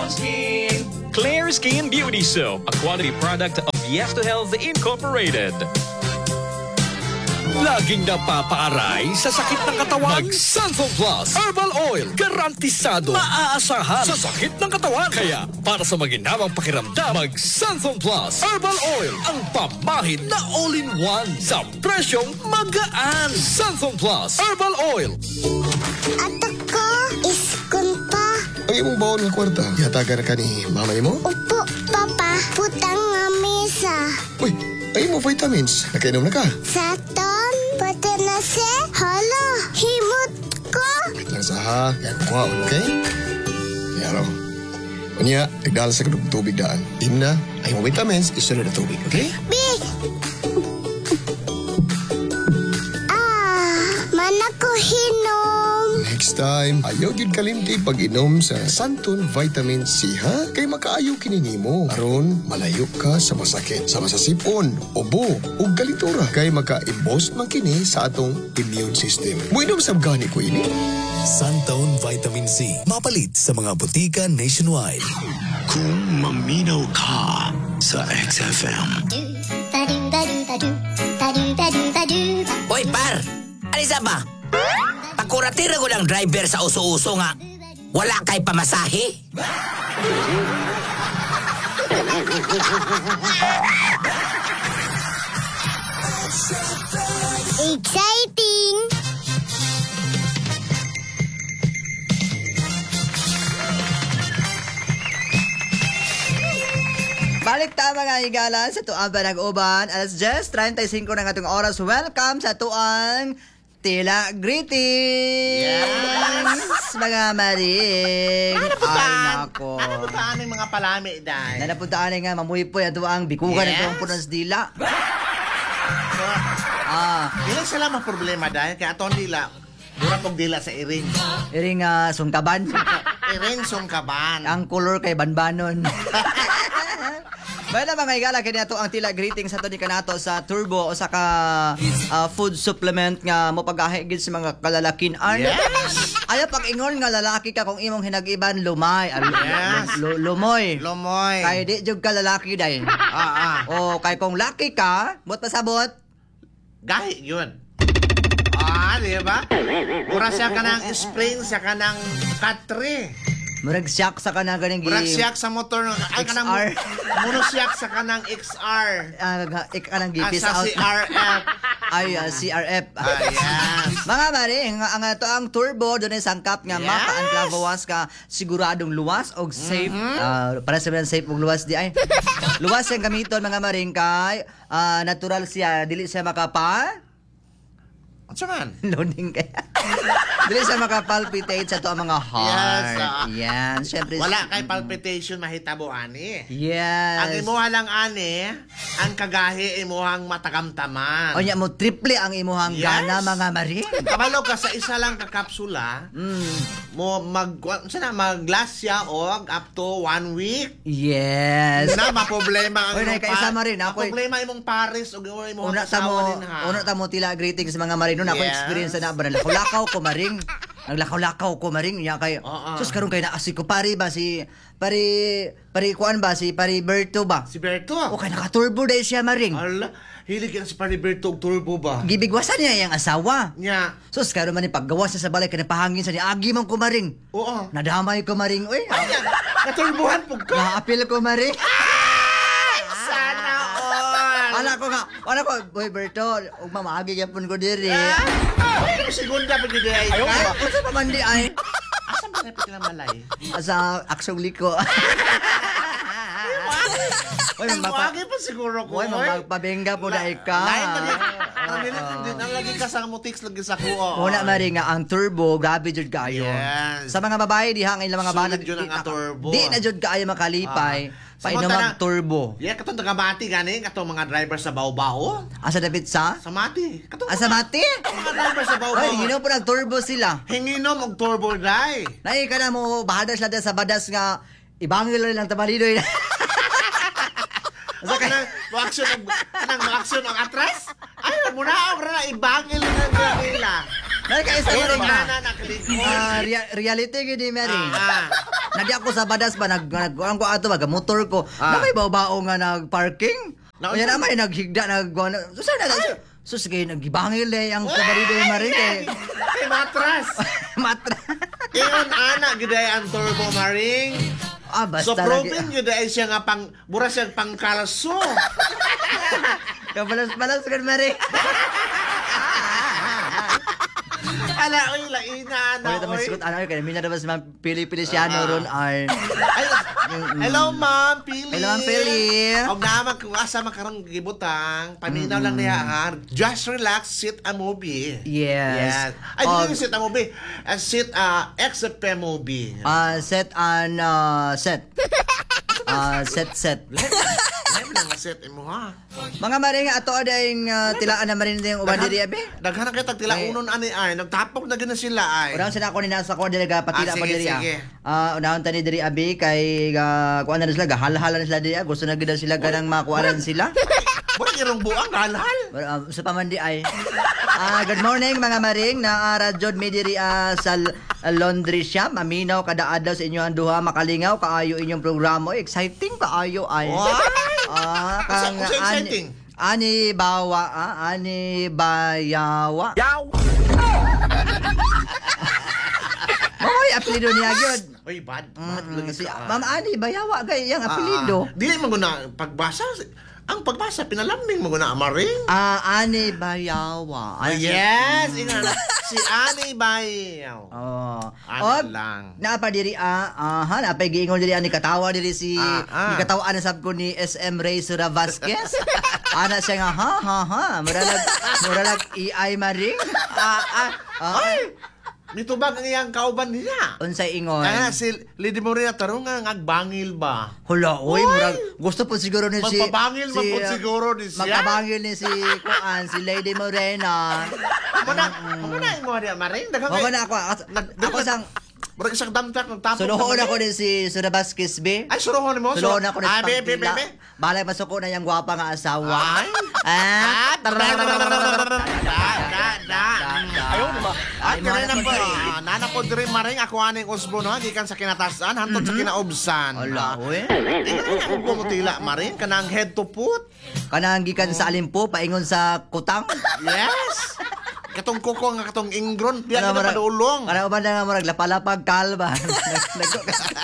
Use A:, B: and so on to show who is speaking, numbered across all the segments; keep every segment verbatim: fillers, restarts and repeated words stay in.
A: Skin. Clear Skin Beauty Soap, a quality product of Yes to Health Incorporated.
B: Laging napapaaray sa sakit ng katawan? Mag-Santhol Plus Herbal Oil. Garantisado. Maaasahan sa sakit ng katawan. Kaya, para sa maginawang pakiramdam, mag-Santhol Plus Herbal Oil. Ang pamahid na all-in-one sa presyong magaan. Santhol Plus Herbal Oil.
C: Ato ko, iskun pa.
D: Ang imong baon ng kwarta, yatagan ka ni mamay mo?
C: Upo, papa, putang nga mesa.
D: Uy, ay mo vitamins. Nakainom na ka.
C: Saton, pati na si, hala, himot ko.
D: Wait lang sa ha. Yan ko, okay? Yaro. Unya, nagdala sa kadug tubig daan. Im na, ay mo vitamins, isunod na tubig, okay?
C: Bi! Ah, mana ko hinom.
D: Next time, ayaw yun kalimti pag-inom sa Santon Vitamin C, ha? Kay makaayaw kinini mo. Aron, malayo ka sa masakit, sama sa sipon, ubo, o galitura. Kay maka-imbos man kini sa atong immune system. Muinom sa gani ko ini.
E: Santon Vitamin C. Mapalit sa mga butika nationwide.
F: Kung maminaw ka sa X F M.
G: Hoy, par! Alisa ba? Pakuratira ko ng driver sa uso-uso nga. Wala kay pamasahe?
C: Exciting!
H: Balik ta mga higala sa tuang Banag-uban. Alas diyes treinta y cinco ng atong oras. Welcome sa tuang Tila Greetings!
I: Yes!
H: Mga maring!
I: Nanapuntaan!
H: Ay, nako!
I: Nanapuntaan ng mga palami, dahil.
H: Nanapuntaan nga, mamuhi po yan tuang bikugan
I: Yes.
H: ng tuang punans dila.
I: So,
H: Ah,
I: ilang sila mga problema, dahil kaya atong dila, mura pong dila sa iring.
H: iring uh, sungkaban.
I: Iring sungkaban.
H: Ang color kay banbanon. Bueno mga higala, kaya to ang Tila Greetings sa to ni kanato sa Turbo o sa ka uh, food supplement nga mo pag-ahigid sa mga kalalakinan.
I: Yes!
H: Ayaw pag-ingon nga lalaki ka kung imong hinagiban lumay. Al-
I: Yes.
H: lu- lumoy.
I: Lomoy.
H: Kay di jud ka lalaki day.
I: Ah, ah.
H: O kay kung laki ka, bot pasabot.
I: Gahi, yun. Ah, di ba? Mura siya ka ng spring, siya ka ng katre.
H: Murag siyak sa kanang ganing gi.
I: Mura siya sa motor. Ay, ka ng
H: X R.
I: muno siya sa ka ng X R.
H: Ah, ga- ik kanang
I: Ah,
H: gipis
I: sa
H: out.
I: C R F.
H: Ay, ah, C R F.
I: Ah, yes.
H: Mga mare, ang, ang ito ang turbo doon ay sangkap nga
I: Yes.
H: maka ang klavawas ka siguradong luwas o safe.
I: Mm-hmm.
H: Ah, para sa mga safe ug luwas di ay. Luwas yung gamiton mga maring kay ah, natural siya, dili siya makapa.
I: Ano man?
H: Loading kaya. Dili siya makapalpitate sa to ang mga heart.
I: Yes, ah.
H: Yan, syempre.
I: Wala kay palpitation mahitabo ani.
H: Yes.
I: Ang imuha lang ani, ang kagahi imuhang matagamtaman.
H: O nya mo triple ang imuhang
I: Yes.
H: gana mga maring.
I: Kabalo ka sa isa lang ka kapsula,
H: Mm.
I: mo mag sana mag-last siya og up to one week.
H: Yes.
I: Na maproblema ang
H: Oy,
I: imong
H: nakaisa ma rin, ako-
I: Problema imong pares ug imong
H: Una ta
I: asawa
H: mo,
I: din ha.
H: una ta mo Tila Greetings sa mga maring. Noon ako
I: Yes.
H: experience na ba nalakaw-lakaw ko maring. Naglakaw-lakaw ko maring niya kay.
I: Oo.
H: Sus karon kay naasi ko pare ba si pare pare kuan ba si pare Berto ba?
I: Si Berto.
H: O kay naka-turbo dahil siya maring.
I: Ala, hilig ka na si Pariberto og turbo ba?
H: Gibigwasan niya yung asawa.
I: Nya.
H: Sus karon man ni paggawas niya sa balay kay napahangin sa ni agi man ko maring.
I: Oo.
H: Nadamay ko maring oy.
I: Ayan, naturbuhan pug ka.
H: Naapil ko maring.
I: Sana all.
H: Ala ko nga, ala ko, boy Berto, ug mamaagi gyapon ko diri.
I: Ay, segunda pa gid ay.
H: Ayo ba? Unsa pa man di ay?
I: Asa ba napit lang malay?
H: Sa aksong liko. Oy,
I: Ang
H: mapa.
I: wagi pa siguro ko.
H: Oy, magpabenga po na ika.
I: Lain man yun. Ang minute din ang lagi ka sa mutix lagi sa kuo.
H: Una mari nga ang turbo, grabe jud kaayo.
I: Yes.
H: Sa mga babae diha ang ilang mga
I: Sulit
H: banat
I: yun ang turbo.
H: Di na jud kaayo makalipay.
I: Ah.
H: Painom
I: Samantala-
H: mag turbo.
I: Yeah, katong taga-Mati gani, katong mga driver sa Baobao.
H: Asa dapat sa?
I: Sa Mati. Katong
H: Asa mati?
I: mga driver sa Baobao.
H: Ay, ginaw po nag-turbo sila.
I: Hinginom og turbo dry.
H: Nay ka na mo bahadas lang sa badas nga ibangil lang tabalidoy.
I: Sa kanang mo-action og kanang mo-action og atras. Ay, muna og ra ibangil na nila.
H: Nay ka isa
I: Ay,
H: rin
I: na
H: na.
I: na nakalikod.
H: Ah, rea- reality gid di mari.
I: Ah.
H: Nadi ako sa badas ba nag nag ang ko ato ba motor ko.
I: Ah.
H: Na may bao nga nag-parking.
I: Na-
H: Kaya na may naghigda nag so sa na so sige nagibangil eh ang kabarido yung marin eh.
I: Ay, matras.
H: Matra.
I: Iyon, anak, giday ang turbo maring.
H: Ah, basta
I: So, proven yun dahil siya nga pang, mura siya pang kalso.
H: Kabalas-balas kan marin.
I: Ala, oy, laina,
H: Oy,
I: na,
H: tamas
I: oy.
H: sikot ano kaya mina daw sa mga pili-pilisiano ron ay.
I: Ay, hello, ma'am, Pili.
H: Hello, Ma'am Pili.
I: Og naman kung asa makarang gibutang, paminaw lang niya, ha? Just relax, sit a movie.
H: Yes.
I: Ay,
H: Og-
I: hindi sit a movie. Uh, sit a X F P movie.
H: Ah, set and uh, set. Ah, set set.
I: Lain mo na nga set mo, ha?
H: Mga maring ato adayng uh, tilaan na marin yung uban diri abi.
I: Daghan kay tagtila
H: Ay.
I: unon ani ay, nagtapok na gina sila ay.
H: Unahon sila ako ni nasa ko diri ga patila
I: Ah,
H: pa
I: sige,
H: diri. ah.
I: sige.
H: Ah, unahon tani diri abi kay uh, kuan na sila gahalhalan na sila diri. ah. Gusto na gid sila ganang makuanan sila.
I: Mura irong buang halhal.
H: Uh, sa pamandi ay. Ah, good morning mga maring na uh, Jod mi diri ah, sa l- laundry shop. Maminaw kada adlaw sa inyo ang duha makalingaw kaayo inyong programa. Oy, exciting kaayo ay.
I: Why?
H: Ah,
I: Usa-
H: kang
I: usa exciting?
H: Ani, ani bawa, ah, ani bayawa. Yaw. Moy apelyido niya gyud.
I: Oy, bad. Bad lagi
H: Si
I: ka.
H: Ma'am Ani bayawa gay yang apelyido.
I: Ah, ah. Dili mo guna pagbasa. Ang pagbasa pinalambing mo guna amaring.
H: Ah, ani bayawa.
I: Ah, yes, ina na. Si Ani Bayaw.
H: Oh.
I: Ano
H: Og,
I: lang.
H: Naapa diri ah, aha, naapa giingon diri ani katawa diri si
I: Ah, ah.
H: ni katawa na sab ko ni S M Ray Sura Vasquez. Ana siya nga ha ha ha, muralag muralag A I maring.
I: Ah, ah.
H: Ah,
I: Ay! Mitubag ang iyang kauban niya.
H: unsay ingon?
I: Kaya si Lady Morena tarong nga agbangil ba?
H: Hala, oy, murag gusto po siguro ni si
I: Magpabangil man po
H: ah,
I: siguro ni siya.
H: Magpabangil ni si Kuan, si Lady Morena.
I: Amo na, amo na mo dia maring daghang.
H: Ako na ako, ako,
I: Nag-
H: ako sang
I: Murag isang damtak ng tapok.
H: suluhon
I: na
H: ako
I: maring.
H: din si Sura Vasquez be.
I: Ay, suruhon mo.
H: Suluhon ako din
I: Ah, be, be, be,
H: pagtila.
I: be.
H: Balay masuko na yung gwapa nga asawa.
I: Ay.
H: Ah,
I: Da, da, da. Ayaw naman. At
H: Ay,
I: kaya
H: mana
I: na
H: ko
I: po.
H: diri.
I: ah, Nana po diri maring ako aning usbon ha. Gikan sa kinatasan. Hantod sa kinaubsan.
H: Ala, oy.
I: Tingnan ko mutila maring. Kanang head to foot.
H: Kanang gikan sa Alimpo paingon sa Kutang.
I: Yes. Katong kuko nga katong ingron. Piya
H: Ano,
I: kita
H: murag-
I: padulong.
H: Ano ba na nga murag lapalapag kalba. Nag-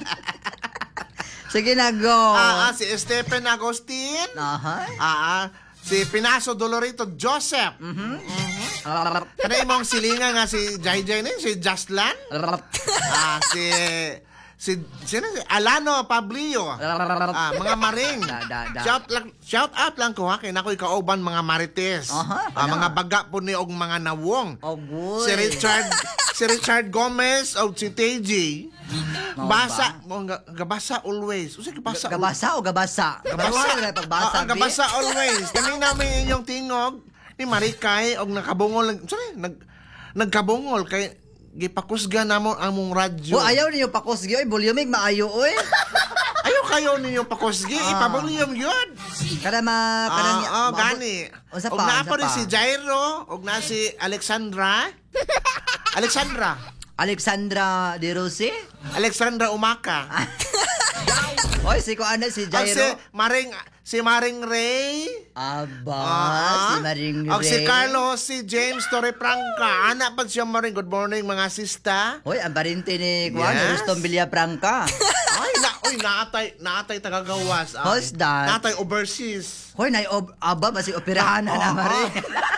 H: Sige na go.
I: Ah, ah, si Stephen Agustin.
H: Aha.
I: Ah, ah, si Pinaso Dolorito Joseph. Kana imong silinga nga si Jai Jai ni si Justlan. Ah, si si sino si Alano Pablio. Ah, mga maring.
H: Da, da, da.
I: Shout lang, shout out lang ko ha kay nakoy kauban mga marites.
H: Aha,
I: Ah,
H: ano?
I: mga baga po ni og mga nawong.
H: Oh, boy.
I: Si Richard si Richard Gomez o si T J.
H: Mao
I: Basa, mo nga- gabasa always. Usa gabasa.
H: Gabasa o gabasa?
I: Gabasa.
H: Gabasa. Pagbasa.
I: Ah, ah, gabasa always. Kami namin inyong tingog ni Marikay og nakabungol. Sorry, nag nagkabungol kay gipakusga namo among radyo.
H: O ayaw niyo pakusgi oy, volumig maayo oy.
I: Ayaw kayo ninyo pakusgi,
H: Ah.
I: ipabulyom yun.
H: Kada ma kada
I: Ah, oh, gani.
H: Unsa
I: Og
H: pa?
I: na
H: unsa
I: pa rin
H: pa?
I: si Jairo, og na si Alexandra. Alexandra.
H: Alexandra De Rossi.
I: Alexandra Umaka.
H: Oy, si ko ano si
I: Og si
H: Jairo.
I: Maring si Maring Ray.
H: Aba,
I: Ah,
H: si Maring
I: Og si
H: Ray.
I: Carlos, si James Torrefranca. Ana pa siya Maring. Good morning mga sista.
H: Oy, ang parinti ni Kuan,
I: Yes.
H: Rustom Villafranca.
I: Ay, na, oy, naatay, naatay tagagawas. Ay.
H: Who's that?
I: Naatay overseas.
H: Hoy, nay ob aba basi operahan na na mare.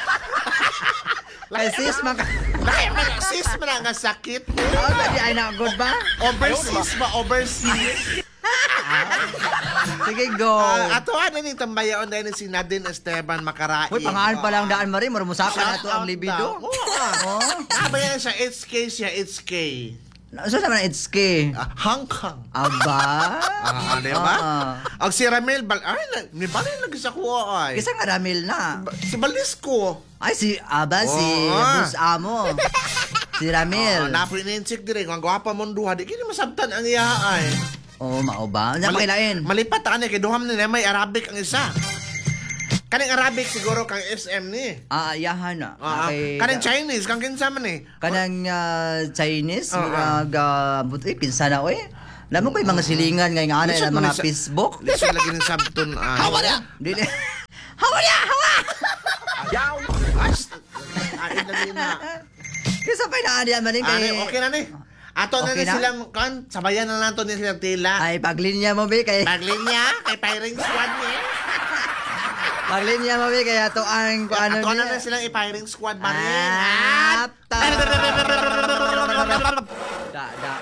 H: Ay sis man ka.
I: Ay, mga sis mo na nga sakit.
H: Oh, dali ay na good ba?
I: Overseas ba? Overseas.
H: Sige go.
I: Uh, ato ano ni tambayaon dahil si Nadine Esteban Makarain.
H: Hoy, pangalan pa lang daan mare, mura musaka na to ang libido.
I: Oo.
H: Oh.
I: Nabayan siya, H K siya, H K.
H: So naman it's K.
I: Ah, Hong Kong.
H: Aba.
I: Ah, di ba?
H: Ah.
I: Ang si Ramel, bal ay, na- ni balay lagi sa kuha ay.
H: Kisa nga Ramil na.
I: Ba- Si Balisco.
H: Ay si aba si
I: Oo.
H: Bus Amo. Si Ramil.
I: Oh, napoy ninsik dire, ang gwapa mong duha, di kini masabtan ang iya ay.
H: Oh, mao ba? Ano pa kilain?
I: Malipat ani kay duham ni may Arabic ang isa. Kaning Arabic siguro kang S M ni.
H: Ah, yahan na.
I: Ah, ah.
H: Okay,
I: Kaning
H: da-
I: Chinese kang kinsa man ni.
H: Kanang ah, Chinese,
I: Oo.
H: mga ga buti pinsan na oy. Alam mo ko yung mga silingan ngayon nga
I: Lisod
H: na
I: mo
H: mga
I: na sa-
H: Facebook.
I: Lisod lagi ng sabton. ah.
G: Hawa na!
H: Dili. Hawa na! Hawa!
I: Ay, dali na.
H: Kisa pa inaanihan man rin kay...
I: Ani, okay na ni. Ato na
H: Okay
I: na
H: na?
I: silang, kan, sabayan na nato ni silang tila.
H: Ay, paglinya mo, be, kay...
I: Paglinya, kay firing squad niya.
H: Paglinya mo, be, kaya to ang... Kung ano
I: Ato na
H: niya.
I: na silang i-firing squad ba rin.
H: Ah,
I: At...
H: ta- Da, da.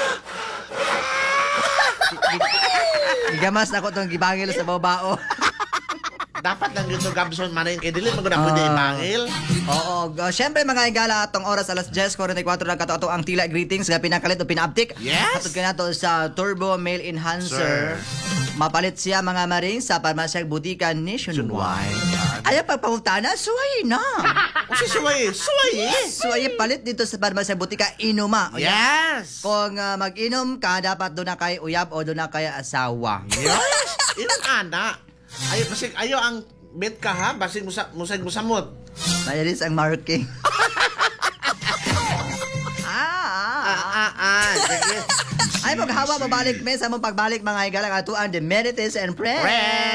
H: Igamas na ko itong gibangil sa babao.
I: Dapat lang dito Gabson manin kay dili maguna pwede
H: Ah.
I: ibangil.
H: Oo, uh, syempre mga igala atong oras alas ten forty-four lang kato ato ang tila greetings nga pinakalit o pinauptik.
I: Yes!
H: Atod kanato sa Turbo Male Enhancer. Mapalit siya mga maring sa parmasyang butika nationwide. Ayaw pagpangutana, suway na.
I: O si Suway, Suway.
H: Suway palit dito sa parmasyang butika inuma. O yan.
I: Yes.
H: Kung uh, mag-inom ka, dapat doon na kay uyab o doon na kay asawa.
I: Yes. Ilang ana. Ayo basig ayo ang bet ka ha, basig musa musag musamot.
H: Nayaris ang marking. ah, ah,
I: Ah ah ah. Sige.
H: Ay, maghawa, mabalik, mes, sa mong pagbalik, mga igalang atuan, the Medites and Friends.
I: Friends.